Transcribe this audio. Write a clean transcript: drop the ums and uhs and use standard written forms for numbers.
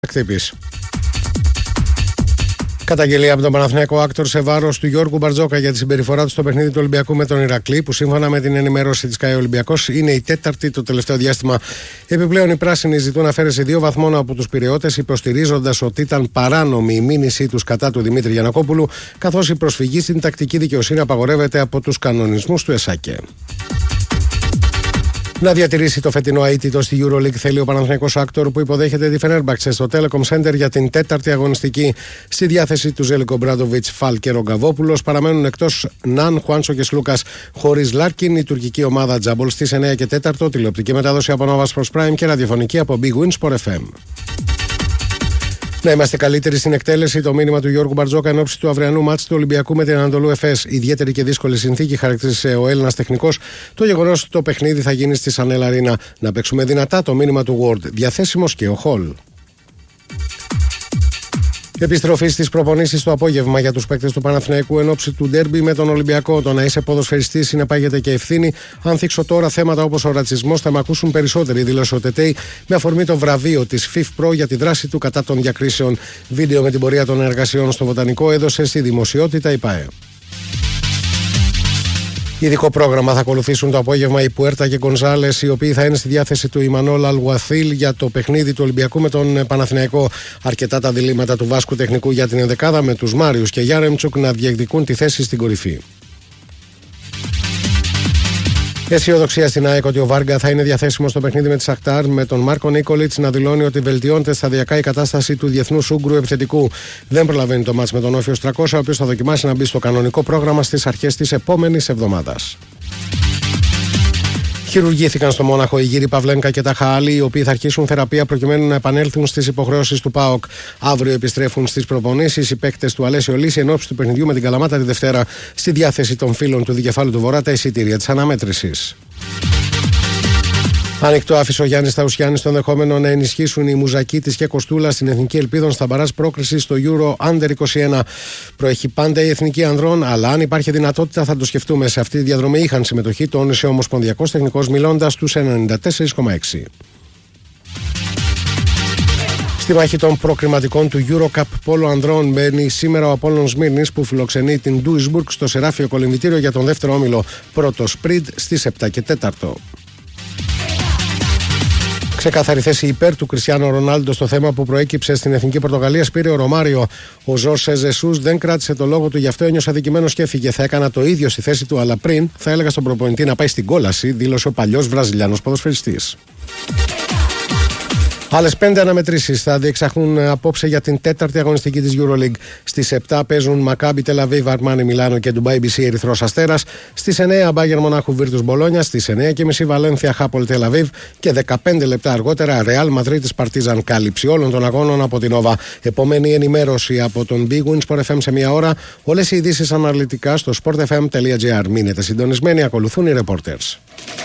Χτύπης. Καταγγελία από τον Παναθηναϊκό Άκτορ σε βάρος του Γιώργου Μπαρτζόκα για τη συμπεριφορά του στο παιχνίδι του Ολυμπιακού με τον Ηρακλή, που σύμφωνα με την ενημέρωση της ΚΑΕ Ολυμπιακός είναι η τέταρτη το τελευταίο διάστημα. Επιπλέον, οι πράσινοι ζητούν αφαίρεση 2 βαθμών από τους πειραιώτες, υποστηρίζοντας ότι ήταν παράνομη η μήνυσή τους κατά του Δημήτρη Γιαννακόπουλου, καθώς η προσφυγή στην τακτική δικαιοσύνη απαγορεύεται από τους κανονισμούς του ΕΣΑΚΕ. Να διατηρήσει το φετινό αίτητο στη EuroLeague θέλει ο Παναθηναϊκός Άκτορ, που υποδέχεται τη Φενέρμπαξε στο Telecom Center για την τέταρτη αγωνιστική. Στη διάθεση του Ζέλικο Μπράντοβιτς, Φαλ και Ρογκαβόπουλος. Παραμένουν εκτός Ναν, Χουάντσο και Σλούκας. Χωρίς Λάρκιν, η τουρκική ομάδα Τζαμπολ στις 9 και 4. Τηλεοπτική μετάδοση από Nova Sports Prime και ραδιοφωνική από Big Win Sport FM. Να είμαστε καλύτεροι στην εκτέλεση. Το μήνυμα του Γιώργου Μπαρτζόκα εν ώψη του αυριανού μάτς του Ολυμπιακού με την Ανατολού Εφές. Ιδιαίτερη και δύσκολη συνθήκη χαρακτήρισε ο Έλληνας τεχνικός το γεγονός ότι το παιχνίδι θα γίνει στη Σανέλ Αρίνα. Να παίξουμε δυνατά, το μήνυμα του Word. Διαθέσιμος και ο Χολ. Επιστροφή στις προπονήσεις το απόγευμα για τους παίκτες του Παναθηναϊκού εν ώψη του ντέρμπι με τον Ολυμπιακό. Το να είσαι ποδοσφαιριστής συνεπάγεται και ευθύνη. Αν θίξω τώρα θέματα όπως ο ρατσισμός, θα με ακούσουν περισσότεροι, δήλωσε ο Τετέι με αφορμή το βραβείο της FIFPro για τη δράση του κατά των διακρίσεων. Βίντεο με την πορεία των εργασιών στο Βοτανικό έδωσε στη δημοσιότητα η ΠΑΕ. Ειδικό πρόγραμμα θα ακολουθήσουν το απόγευμα οι Πουέρτα και Γκονζάλες, οι οποίοι θα είναι στη διάθεση του Ιμανόλ Αλγουαθίλ για το παιχνίδι του Ολυμπιακού με τον Παναθηναϊκό. Αρκετά τα διλήμματα του Βάσκου τεχνικού για την ενδεκάδα, με τους Μάριους και Γιάρεμτσουκ να διεκδικούν τη θέση στην κορυφή. Αισιοδοξία στην ΑΕΚ ότι ο Βάργκα θα είναι διαθέσιμο στο παιχνίδι με τη Σαχτάρ, με τον Μάρκο Νίκολιτς να δηλώνει ότι βελτιώνεται σταδιακά η κατάσταση του διεθνούς Ούγκρου επιθετικού. Δεν προλαβαίνει το μάτς με τον Όφιος 300, ο οποίος θα δοκιμάσει να μπει στο κανονικό πρόγραμμα στις αρχές της επόμενης εβδομάδας. Χειρουργήθηκαν στο Μόναχο οι γύροι Παυλένκα και Ταχαάλη, οι οποίοι θα αρχίσουν θεραπεία προκειμένου να επανέλθουν στις υποχρεώσεις του ΠΑΟΚ. Αύριο επιστρέφουν στις προπονήσεις οι παίκτες του Αλέσιο Λύση εν ώψη του παιχνιδιού με την Καλαμάτα τη Δευτέρα. Στη διάθεση των φίλων του Δικεφάλου του Βορρά τα εισιτήρια της αναμέτρησης. Ανοιχτό άφησε ο Γιάννης Ταουσιάννης στο ενδεχόμενο να ενισχύσουν οι Μουζακίτης και Κοστούλα στην εθνική ελπίδων στα μπαράζ πρόκριση στο Euro Under 21. Προέχει πάντα η εθνική ανδρών, αλλά αν υπάρχει δυνατότητα θα το σκεφτούμε. Σε αυτή τη διαδρομή είχαν συμμετοχή, τόνισε ο Ομοσπονδιακός Τεχνικός μιλώντας στους 94,6. Στη μάχη των προκριματικών του Eurocup Πόλο Ανδρών μπαίνει σήμερα ο Απόλλων Σμύρνης, που φιλοξενεί την Duisburg στο Σεράφιο Κολυμβητήριο για τον δεύτερο όμιλο. Πρώτο σπριντ στις 7 και 4. Ξεκάθαρη θέση υπέρ του Κριστιάνο Ρονάλντο στο θέμα που προέκυψε στην εθνική Πορτογαλία πήρε ο Ρωμάριο. Ο Ζόρσε Ζεσούς δεν κράτησε το λόγο του, γι' αυτό ένιωσε αδικημένος και έφυγε. Θα έκανα το ίδιο στη θέση του, αλλά πριν θα έλεγα στον προπονητή να πάει στην κόλαση, δήλωσε ο παλιός Βραζιλιάνος ποδοσφαιριστής. Άλλες 5 αναμετρήσεις θα διεξαχθούν απόψε για την τέταρτη αγωνιστική της EuroLeague. Στις 7 παίζουν Μακάμπι Τελαβίβ, Αρμάνι Μιλάνο και Ντουμπάι BC Ερυθρός Αστέρας. Στις 9 Μπάγερ Μονάχου Βίρτους Μπολόνια. Στις 9.30 Βαλένθια Χάπολ Τελαβίβ. Και 15 λεπτά αργότερα Ρεάλ Μαδρίτης Παρτίζαν. Κάλυψη όλων των αγώνων από την Nova. Επομένη ενημέρωση από τον Big Win Sport FM σε μία ώρα. Όλες οι ειδήσεις αναλυτικά στο sportfm.gr. Μείνετε συντονισμένοι, ακολουθούν οι reporters.